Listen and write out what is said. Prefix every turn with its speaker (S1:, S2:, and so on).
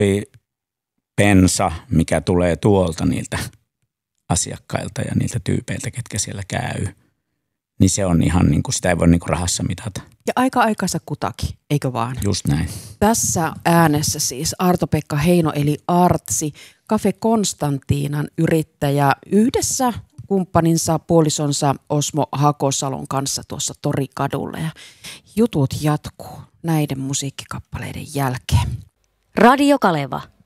S1: pensa, mikä tulee tuolta niiltä asiakkailta ja niiltä tyypeiltä, ketkä siellä käy, niin se on ihan niin kuin, sitä ei voi niin kuin rahassa mitata.
S2: Ja aika-aikansa kutakin, eikö vaan?
S1: Just näin.
S2: Tässä äänessä siis Arto-Pekka Heino eli Artsi, Cafe Konstantiinan yrittäjä yhdessä kumppaninsa, puolisonsa Osmo Hakosalon kanssa tuossa Torikadulla. Ja jutut jatkuu näiden musiikkikappaleiden jälkeen.
S3: Radio Kaleva.